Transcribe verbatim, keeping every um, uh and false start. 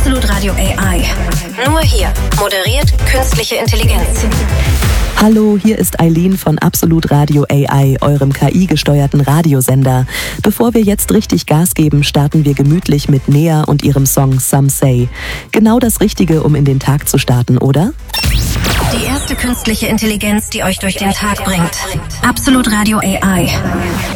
Absolut Radio A I. Nur hier moderiert künstliche Intelligenz. Hallo, hier ist Eileen von Absolut Radio A I, eurem K I-gesteuerten Radiosender. Bevor wir jetzt richtig Gas geben, starten wir gemütlich mit Nea und ihrem Song Some Say. Genau das Richtige, um in den Tag zu starten, oder? Die erste künstliche Intelligenz, die euch durch den Tag bringt. Absolut Radio A I.